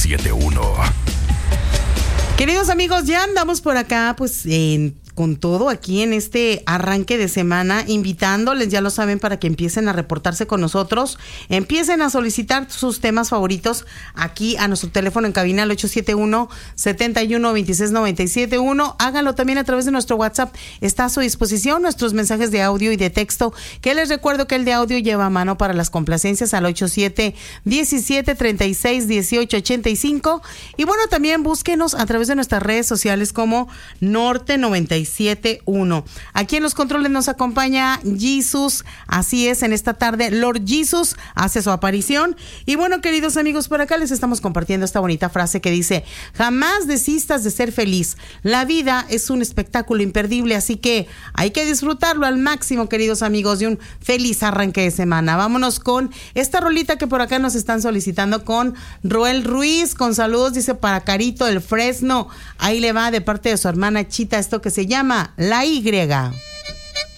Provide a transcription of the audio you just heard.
871. Queridos amigos, ya andamos por acá, pues con todo aquí en este arranque de semana, invitándoles, ya lo saben, para que empiecen a reportarse con nosotros, empiecen a solicitar sus temas favoritos aquí a nuestro teléfono en cabina al 871-7126-971. Háganlo también a través de nuestro WhatsApp, está a su disposición nuestros mensajes de audio y de texto, que les recuerdo que el de audio lleva a mano para las complacencias al 87-17-36-18-85. Y bueno, también búsquenos a través de nuestras redes sociales como Norte 97.1. Aquí en los controles nos acompaña Jesus, así es, en esta tarde Lord Jesus hace su aparición. Y bueno, queridos amigos, por acá les estamos compartiendo esta bonita frase que dice: jamás desistas de ser feliz, la vida es un espectáculo imperdible, así que hay que disfrutarlo al máximo, queridos amigos, de un feliz arranque de semana. Vámonos con esta rolita que por acá nos están solicitando con Roel Ruiz, con saludos, dice, para Carito del Fresno. Ahí le va de parte de su hermana Chita esto que se llama La Y.